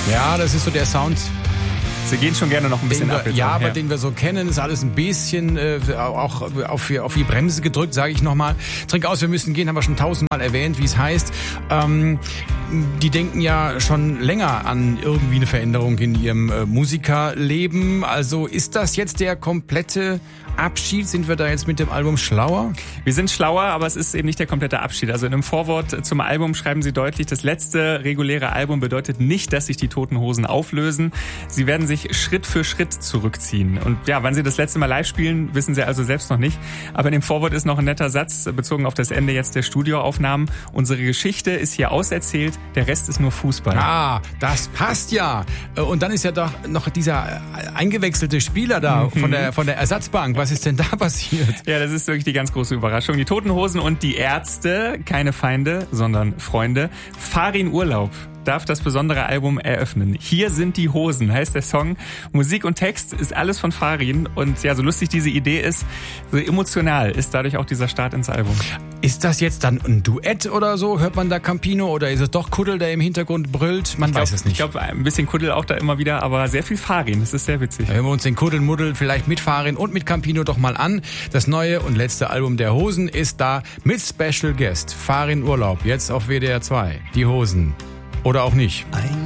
Ja, das ist so der Sound. Sie gehen schon gerne noch ein bisschen ab. Ja, aber den wir so kennen, ist alles ein bisschen auch auf die Bremse gedrückt, sage ich nochmal. Trink aus, wir müssen gehen, haben wir schon 1000-mal erwähnt, wie es heißt. Die denken ja schon länger an irgendwie eine Veränderung in ihrem Musikerleben. Also ist das jetzt der komplette Abschied? Sind wir da jetzt mit dem Album schlauer? Wir sind schlauer, aber es ist eben nicht der komplette Abschied. Also in einem Vorwort zum Album schreiben sie deutlich, das letzte reguläre Album bedeutet nicht, dass sich die Toten Hosen auflösen. Sie werden sich Schritt für Schritt zurückziehen. Und ja, wann sie das letzte Mal live spielen, wissen sie also selbst noch nicht. Aber in dem Vorwort ist noch ein netter Satz, bezogen auf das Ende jetzt der Studioaufnahmen. Unsere Geschichte ist hier auserzählt, der Rest ist nur Fußball. Ah, das passt ja. Und dann ist ja doch noch dieser eingewechselte Spieler da von der Ersatzbank. Was ist denn da passiert? Ja, das ist wirklich die ganz große Überraschung. Die Toten Hosen und die Ärzte, keine Feinde, sondern Freunde, fahren in Urlaub. Darf das besondere Album eröffnen. Hier sind die Hosen, heißt der Song. Musik und Text ist alles von Farin. Und ja, so lustig diese Idee ist, so emotional ist dadurch auch dieser Start ins Album. Ist das jetzt dann ein Duett oder so? Hört man da Campino oder ist es doch Kuddel, der im Hintergrund brüllt? Man weiß es nicht. Ich glaube, ein bisschen Kuddel auch da immer wieder, aber sehr viel Farin. Das ist sehr witzig. Hören wir uns den Kuddelmuddel vielleicht mit Farin und mit Campino doch mal an. Das neue und letzte Album der Hosen ist da mit Special Guest. Farin Urlaub, jetzt auf WDR 2. Die Hosen. Oder auch nicht.